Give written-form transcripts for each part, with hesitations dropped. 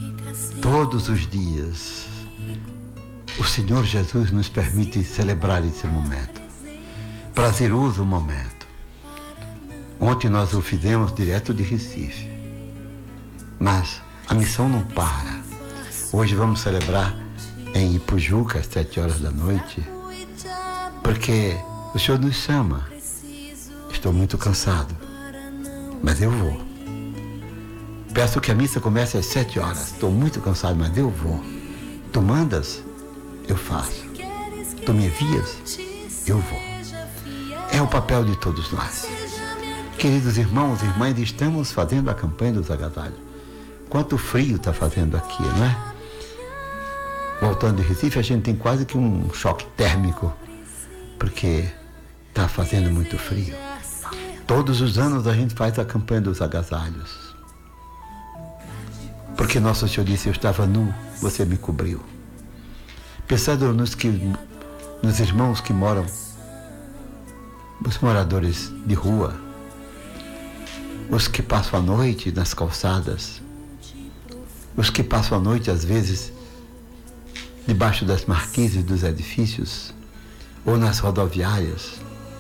Todos os dias, o Senhor Jesus nos permite celebrar esse momento. Prazeroso momento. Ontem nós o fizemos direto de Recife. Mas a missão não para. Hoje vamos celebrar em Ipujuca, às 7 horas da noite, porque o Senhor nos chama. Estou muito cansado, mas eu vou. Peço que a missa comece às 7 horas. Estou muito cansado, mas eu vou. Tu mandas, eu faço. Tu me envias, eu vou. É o papel de todos nós. Queridos irmãos e irmãs, estamos fazendo a campanha dos agasalhos. Quanto frio está fazendo aqui, não é? Voltando de Recife, a gente tem quase que um choque térmico, porque está fazendo muito frio. Todos os anos a gente faz a campanha dos agasalhos. Porque Nosso Senhor disse, eu estava nu, você me cobriu. Pensando nos irmãos que moram, os moradores de rua, os que passam a noite nas calçadas, os que passam a noite, às vezes, debaixo das marquises dos edifícios ou nas rodoviárias.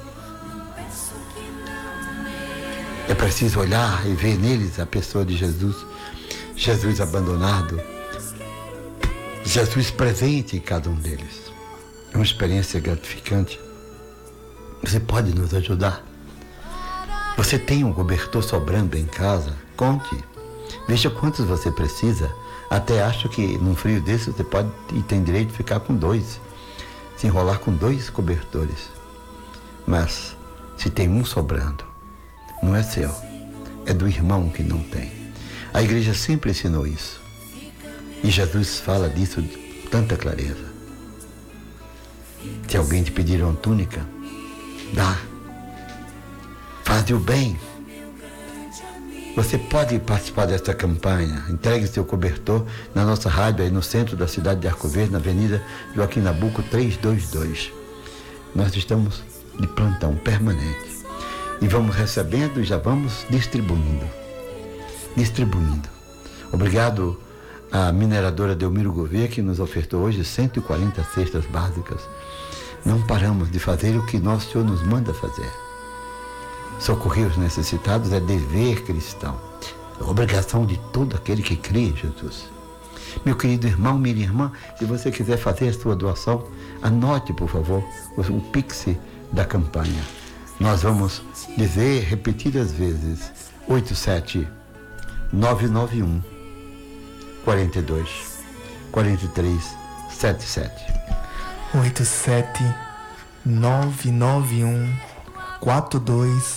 É preciso olhar e ver neles a pessoa de Jesus, Jesus abandonado, Jesus presente em cada um deles. É uma experiência gratificante. Você pode nos ajudar? Você tem um cobertor sobrando em casa? Conte. Veja quantos você precisa. Até acho que num frio desse você pode e tem direito de ficar com 2. Se enrolar com 2 cobertores. Mas se tem um sobrando, não é seu. É do irmão que não tem. A igreja sempre ensinou isso. E Jesus fala disso com tanta clareza. Se alguém te pedir uma túnica, dá. Faz o bem. Você pode participar desta campanha. Entregue seu cobertor na nossa rádio aí no centro da cidade de Arco Verde, na Avenida Joaquim Nabuco 322. Nós estamos de plantão permanente. E vamos recebendo e já vamos distribuindo. Obrigado à mineradora Delmiro Gouveia, que nos ofertou hoje 140 cestas básicas. Não paramos de fazer o que Nosso Senhor nos manda fazer. Socorrer os necessitados é dever cristão. É obrigação de todo aquele que crê em Jesus. Meu querido irmão, minha irmã, se você quiser fazer a sua doação, anote, por favor, o Pix da campanha. Nós vamos dizer repetidas vezes: 87991 42 43 77. 87991 42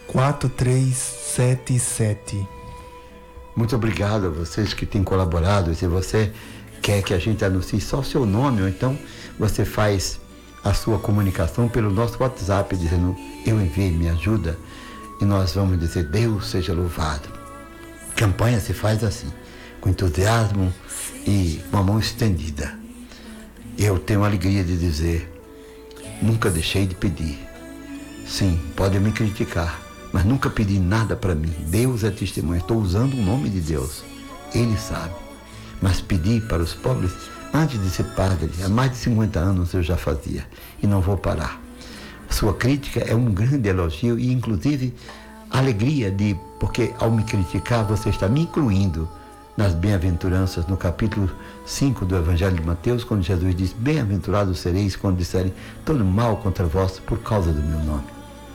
4377. Muito obrigado a vocês que têm colaborado. Se você quer que a gente anuncie só o seu nome, ou então você faz a sua comunicação pelo nosso WhatsApp, dizendo, eu enviei, me ajuda, e nós vamos dizer, Deus seja louvado. Campanha se faz assim, com entusiasmo e com a mão estendida. Eu tenho a alegria de dizer, nunca deixei de pedir. Sim, podem me criticar, mas nunca pedi nada para mim. Deus é testemunha, estou usando o nome de Deus. Ele sabe. Mas pedi para os pobres, antes de ser padre, há mais de 50 anos eu já fazia. E não vou parar. Sua crítica é um grande elogio e, inclusive, alegria porque ao me criticar, você está me incluindo nas bem-aventuranças, no capítulo 5 do Evangelho de Mateus, quando Jesus diz, bem-aventurados sereis quando disserem todo mal contra vós por causa do meu nome.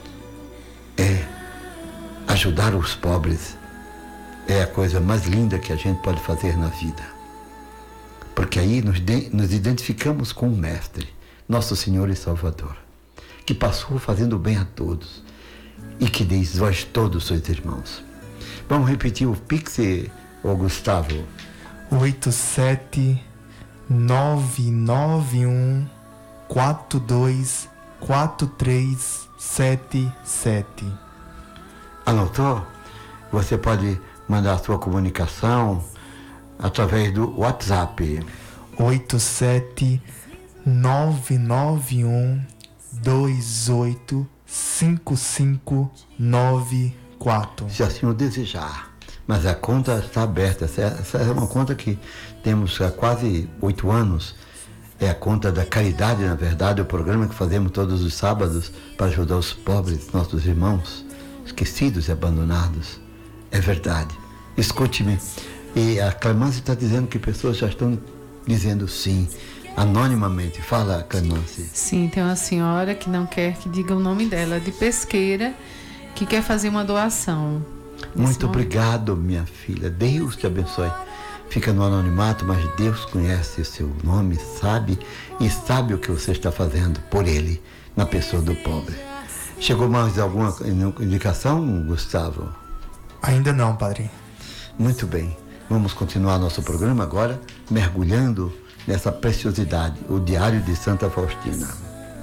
Ajudar os pobres é a coisa mais linda que a gente pode fazer na vida. Porque aí nos identificamos com o Mestre, nosso Senhor e Salvador, que passou fazendo bem a todos e que diz, vós todos sois irmãos. Vamos repetir o Pix, ô Gustavo? 87991 42 4377. Anotou? Você pode mandar a sua comunicação através do WhatsApp. 87991 28 5594. Se assim o desejar. mas a conta está aberta. Essa é uma conta que temos há quase 8 anos. É a conta da caridade, na verdade, o programa que fazemos todos os sábados para ajudar os pobres, nossos irmãos, esquecidos e abandonados. É verdade. Escute-me. E a Clemence está dizendo que pessoas já estão dizendo sim, anonimamente. Fala, Clemence. Sim, tem uma senhora que não quer que diga o nome dela, de Pesqueira, que quer fazer uma doação. Muito obrigado, minha filha. Deus te abençoe. Fica no anonimato, mas Deus conhece o seu nome, sabe o que você está fazendo por ele, na pessoa do pobre. Chegou mais alguma indicação, Gustavo? Ainda não, padre. Muito bem. Vamos continuar nosso programa agora, mergulhando nessa preciosidade, o Diário de Santa Faustina.